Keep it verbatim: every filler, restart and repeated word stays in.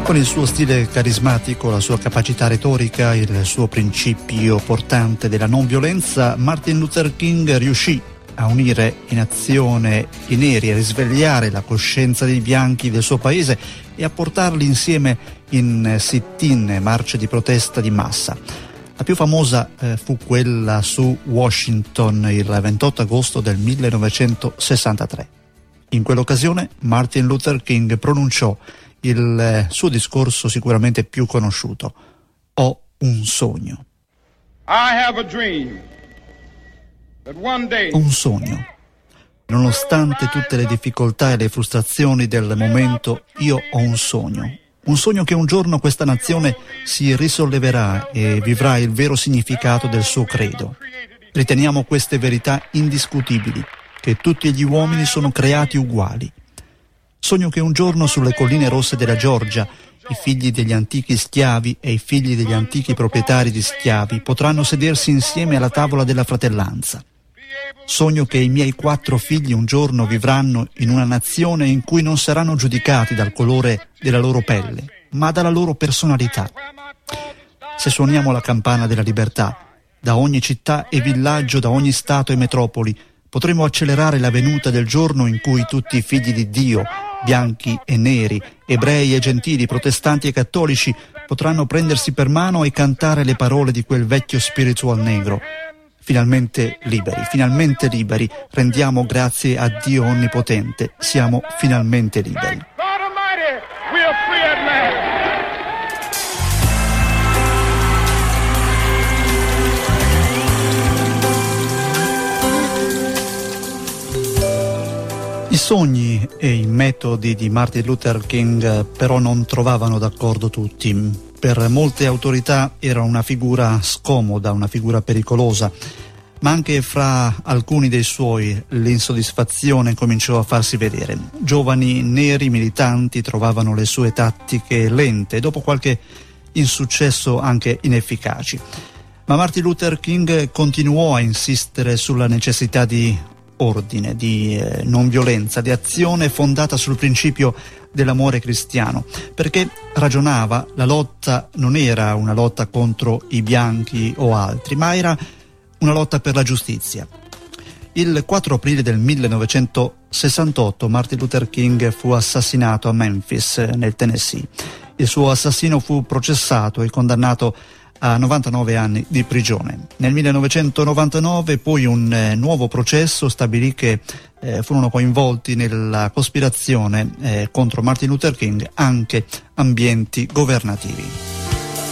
Con il suo stile carismatico, la sua capacità retorica, il suo principio portante della non violenza, Martin Luther King riuscì a unire in azione i neri, a risvegliare la coscienza dei bianchi del suo paese e a portarli insieme in sit-in, marce di protesta di massa. La più famosa eh, fu quella su Washington il ventotto agosto del millenovecentosessantatré. In quell'occasione Martin Luther King pronunciò il eh, suo discorso sicuramente più conosciuto: ho un sogno. I have a dream that one day... Ho un sogno. Nonostante tutte le difficoltà e le frustrazioni del momento, io ho un sogno. Un sogno che un giorno questa nazione si risolleverà e vivrà il vero significato del suo credo. Riteniamo queste verità indiscutibili, che tutti gli uomini sono creati uguali. Sogno che un giorno sulle colline rosse della Georgia i figli degli antichi schiavi e i figli degli antichi proprietari di schiavi potranno sedersi insieme alla tavola della fratellanza. Sogno che i miei quattro figli un giorno vivranno in una nazione in cui non saranno giudicati dal colore della loro pelle, ma dalla loro personalità. Se suoniamo la campana della libertà, da ogni città e villaggio, da ogni stato e metropoli, potremo accelerare la venuta del giorno in cui tutti i figli di Dio, bianchi e neri, ebrei e gentili, protestanti e cattolici, potranno prendersi per mano e cantare le parole di quel vecchio spiritual negro. Finalmente liberi, finalmente liberi, rendiamo grazie a Dio Onnipotente, siamo finalmente liberi. I sogni e i metodi di Martin Luther King però non trovavano d'accordo tutti. Per molte autorità era una figura scomoda, una figura pericolosa, ma anche fra alcuni dei suoi l'insoddisfazione cominciò a farsi vedere. Giovani neri militanti trovavano le sue tattiche lente e dopo qualche insuccesso anche inefficaci. Ma Martin Luther King continuò a insistere sulla necessità di ordine, di eh, non violenza, di azione fondata sul principio dell'amore cristiano, perché ragionava la lotta non era una lotta contro i bianchi o altri, ma era una lotta per la giustizia. Il quattro aprile del millenovecentosessantotto Martin Luther King fu assassinato a Memphis, nel Tennessee. Il suo assassino fu processato e condannato a novantanove anni di prigione. Nel millenovecentonovantanove poi un eh, nuovo processo stabilì che eh, furono coinvolti nella cospirazione eh, contro Martin Luther King anche ambienti governativi.